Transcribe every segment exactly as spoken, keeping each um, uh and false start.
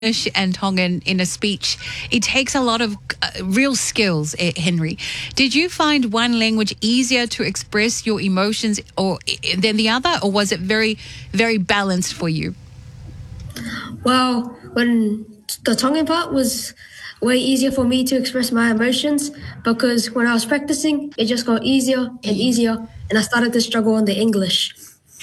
English and Tongan in a speech, it takes a lot of uh, real skills, eh, Henry. Did you find one language easier to express your emotions or than the other, or was it very, very balanced for you? Well, when the Tongan part was way easier for me to express my emotions because when I was practicing, it just got easier and easier, and I started to struggle on the English.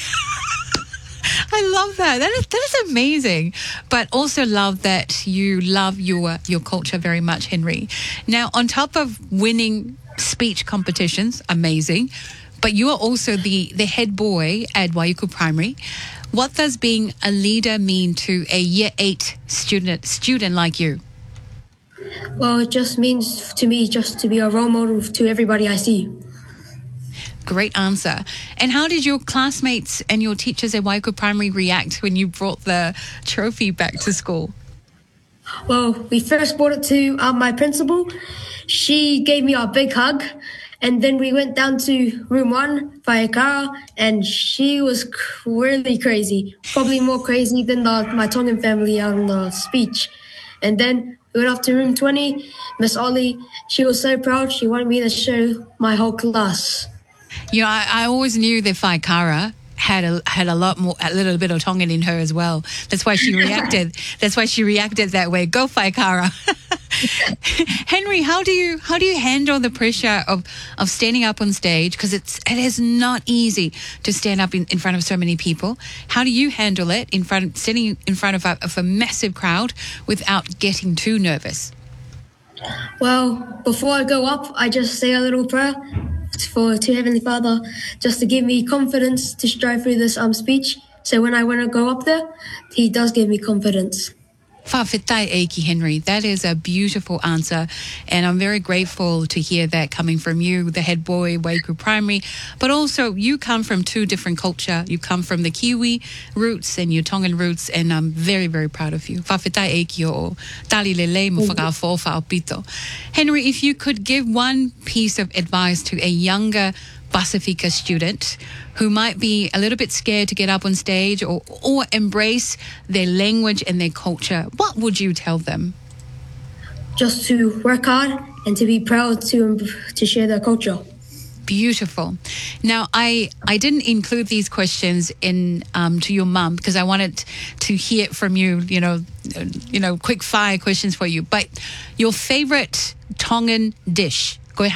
I love that. That is, that is amazing. But also love that you love your your culture very much, Henry. Now, on top of winning speech competitions, amazing, but you are also the, the head boy at Waiuku Primary. What does being a leader mean to a year eight student student like you? Well, it just means to me just to be a role model to everybody I see. Great answer. And how did your classmates and your teachers at Waiuku Primary react when you brought the trophy back to school? Well, we first brought it to uh, my principal. She gave me a big hug. And then we went down to room one via car, and she was really crazy, probably more crazy than the, my Tongan family on the speech. And then we went off to room twenty. Miss Ollie, she was so proud. She wanted me to show my whole class. You know, I, I always knew that Whaikara had a had a lot more, a little bit of Tongan in her as well. That's why she reacted. That's why she reacted that way. Go Whaikara. Henry, how do you how do you handle the pressure of, of standing up on stage? Because it's it is not easy to stand up in, in front of so many people. How do you handle it in front standing in front of a, of a massive crowd without getting too nervous? Well, before I go up, I just say a little prayer for to Heavenly Father, just to give me confidence to strive through this um speech. So when I want to go up there, He does give me confidence. Whawhetai eiki, Henry. That is a beautiful answer, and I'm very grateful to hear that coming from you, the head boy, Waiuku Primary. But also, you come from two different culture. You come from the Kiwi roots and your Tongan roots, and I'm very, very proud of you. Whawhetai eiki o tali lele mo whakawhao whaopito. Henry, if you could give one piece of advice to a younger Pasifika student who might be a little bit scared to get up on stage or, or embrace their language and their culture, what would you tell them? Just to work hard and to be proud to to share their culture. Beautiful. Now, I I didn't include these questions in um, to your mum because I wanted to hear it from you. You know, you know, quick fire questions for you. But your favorite Tongan dish? Your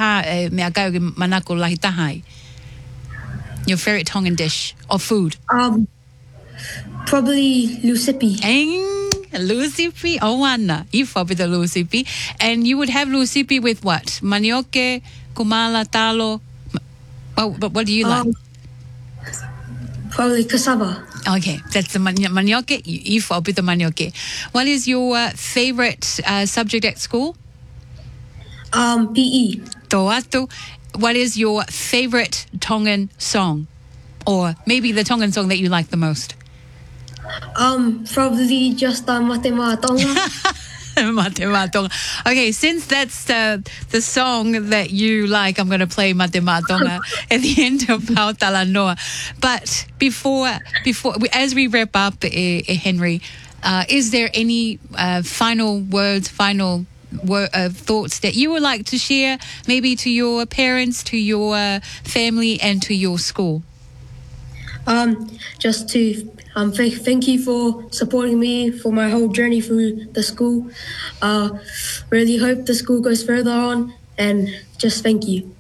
favorite Tongan dish or food? Um, probably lusipi. Lusipi? Oh, Anna. You probably the lusipi. And you would have lusipi with what? Manioke, kumala, talo? Oh, but what do you like? Um, probably cassava. Okay, that's the manioke. You probably the manioke. What is your uh, favorite uh, subject at school? Um, P E. Toatu. What is your favorite Tongan song? Or maybe the Tongan song that you like the most? Um, probably just uh, Mate Maa Tonga. Mate Maa Tonga. Okay, since that's uh, the song that you like, I'm going to play Mate Maa Tonga at the end of Pautala Noa. But before, before, as we wrap up, uh, Henry, uh, is there any uh, final words, final Were, uh, thoughts that you would like to share maybe to your parents, to your uh, family and to your school? Um, just to um, th- thank you for supporting me for my whole journey through the school. Uh, really hope the school goes further on, and just thank you.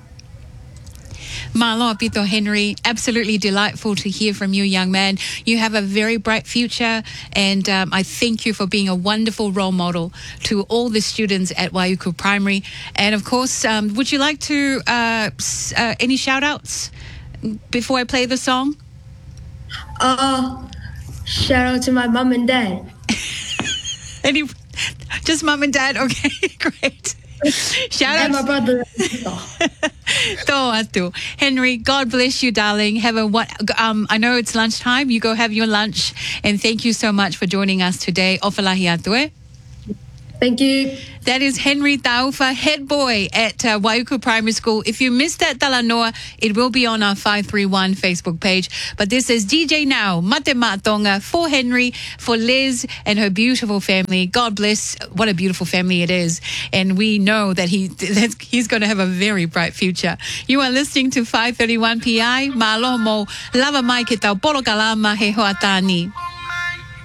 Malo Pito Henry, absolutely delightful to hear from you, young man. You have a very bright future, and um, I thank you for being a wonderful role model to all the students at Waiuku Primary. And of course, um, would you like to uh, uh, any shout outs before I play the song? Uh, shout out to my mum and dad. Any, just mum and dad? Okay, great. Shout and out my brother. Toatu. Henry, God bless you, darling. Have a what? Um, I know it's lunchtime. You go have your lunch, and thank you so much for joining us today. Ofalahi atue. Thank you. That is Henry Taufa, head boy at uh, Waiuku Primary School. If you missed that Talanoa, it will be on our five three one Facebook page. But this is D J Now, Mate Matonga, for Henry, for Liz and her beautiful family. God bless. What a beautiful family it is. And we know that he that he's going to have a very bright future. You are listening to five thirty-one P I. Malomo, lava mai ke tau polo kalama he hoatani.